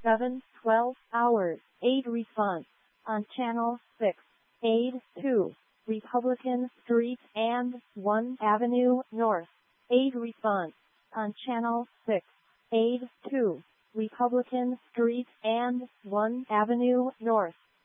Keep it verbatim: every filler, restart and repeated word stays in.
seven twelve hours. Aid response on Channel six. Aid two, Republican Street and one Avenue North. Aid response on Channel six. Aid two, Republican Street and one Avenue North.